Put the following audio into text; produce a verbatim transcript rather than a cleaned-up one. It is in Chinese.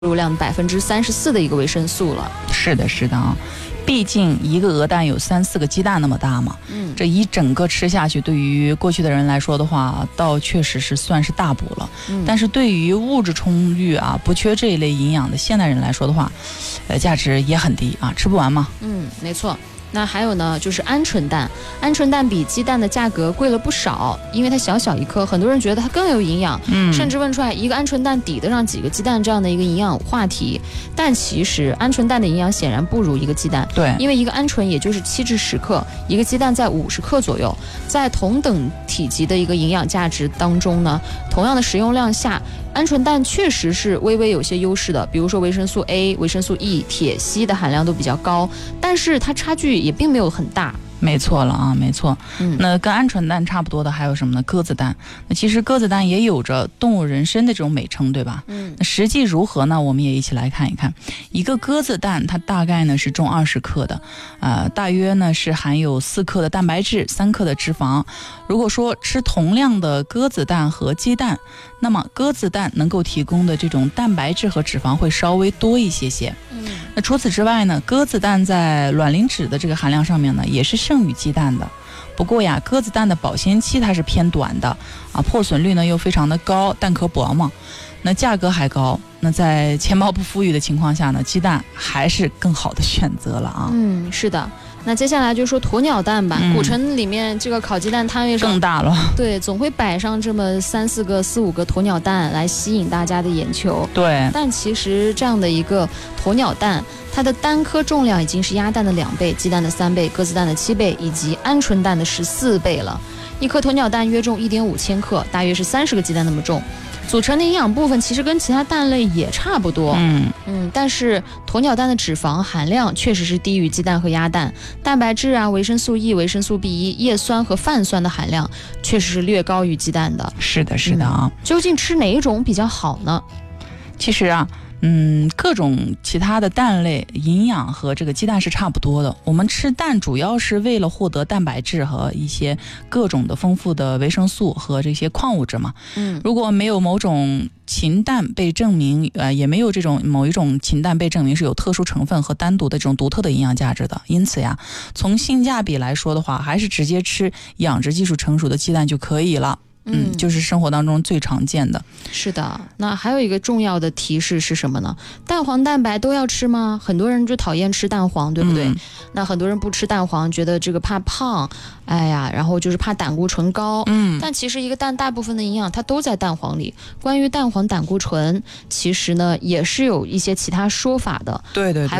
入量百分之三十四的一个维生素了。 是的，是的啊，毕竟一个鹅蛋有三四个鸡蛋那么大嘛，嗯，这一整个吃下去，对于过去的人来说的话，倒确实是算是大补了。嗯，但是对于物质充裕啊，不缺这一类营养的现代人来说的话，呃，价值也很低啊，吃不完嘛。 嗯，没错。那还有呢，就是鹌鹑蛋，鹌鹑蛋比鸡蛋的价格贵了不少，因为它小小一颗，很多人觉得它更有营养，嗯，甚至问出来一个鹌鹑蛋抵得上几个鸡蛋这样的一个营养话题。但其实鹌鹑蛋的营养显然不如一个鸡蛋， 对， 因为一个鹌鹑也就是七至十克，一个鸡蛋在五十克左右，在同等体积的一个营养价值当中呢，同样的食用量下，鹌鹑蛋确实是微微有些优势的，比如说维生素 A、维生素 E、铁、硒的含量都比较高，但是它差距也并没有很大。 没错了啊，没错。嗯，那跟鹌鹑蛋差不多的还有什么呢？鸽子蛋。那其实鸽子蛋也有着动物人参的这种美称，对吧？嗯，那实际如何呢？我们也一起来看一看。一个鸽子蛋，它大概呢是重二十克的，呃，大约呢是含有四克的蛋白质，三克的脂肪。如果说吃同量的鸽子蛋和鸡蛋，那么鸽子蛋能够提供的这种蛋白质和脂肪会稍微多一些些。嗯，那除此之外呢，鸽子蛋在卵磷脂的这个含量上面呢，也是胜于鸡蛋的。不过呀，鸽子蛋的保鲜期它是偏短的啊，破损率呢又非常的高，蛋壳薄嘛，那价格还高。那在钱包不富裕的情况下呢，鸡蛋还是更好的选择了啊。 嗯，是的。那接下来就说鸵鸟蛋吧，嗯、古城里面这个烤鸡蛋摊位上更大了， 对，总会摆上这么三四个、四五个鸵鸟蛋来吸引大家的眼球。 对， 但其实这样的一个鸵鸟蛋，它的单颗重量已经是鸭蛋的两倍、鸡蛋的三倍、鸽子蛋的七倍以及鹌鹑蛋的十四倍了。一颗鸵鸟蛋约重一点五千克，大约是三十个鸡蛋那么重。组成的营养部分其实跟其他蛋类也差不多，嗯嗯，但是鸵鸟蛋的脂肪含量确实是低于鸡蛋和鸭蛋，蛋白质啊、维生素 E、维生素 B 一、叶酸和泛酸的含量确实是略高于鸡蛋的。 是的，是的啊、嗯。 究竟吃哪一种比较好呢？ 其实啊。嗯，各种其他的蛋类营养和这个鸡蛋是差不多的。我们吃蛋主要是为了获得蛋白质和一些各种的丰富的维生素和这些矿物质嘛。嗯，如果没有某种禽蛋被证明，呃，也没有这种某一种禽蛋被证明是有特殊成分和单独的这种独特的营养价值的，因此呀，从性价比来说的话，还是直接吃养殖技术成熟的鸡蛋就可以了。嗯，就是生活当中最常见的。 是的，那还有一个重要的提示是什么呢？蛋黄蛋白都要吃吗？很多人就讨厌吃蛋黄，对不对？嗯、那很多人不吃蛋黄，觉得这个怕胖，哎呀，然后就是怕胆固醇高。嗯，但其实一个蛋大部分的营养它都在蛋黄里。关于蛋黄胆固醇，其实呢也是有一些其他说法的。 对对对， 还